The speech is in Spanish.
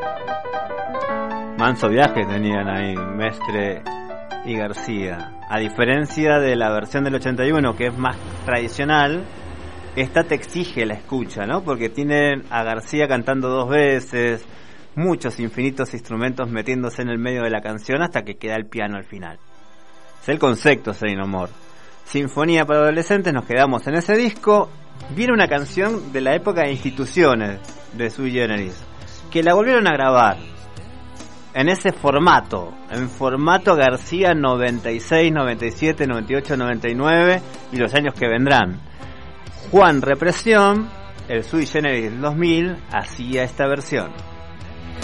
Manso viaje tenían ahí Mestre y García. A diferencia de la versión del 81, que es más tradicional, esta te exige la escucha, ¿no? Porque tienen a García cantando 2 veces, muchos infinitos instrumentos metiéndose en el medio de la canción hasta que queda el piano al final. Es el concepto Say No More. Sinfonía para adolescentes, nos quedamos en ese disco. Viene una canción de la época de Instituciones de Sui Generis, que la volvieron a grabar en ese formato, en formato García 96, 97, 98, 99 y los años que vendrán. Juan Represión, el Sui Generis 2000, hacía esta versión.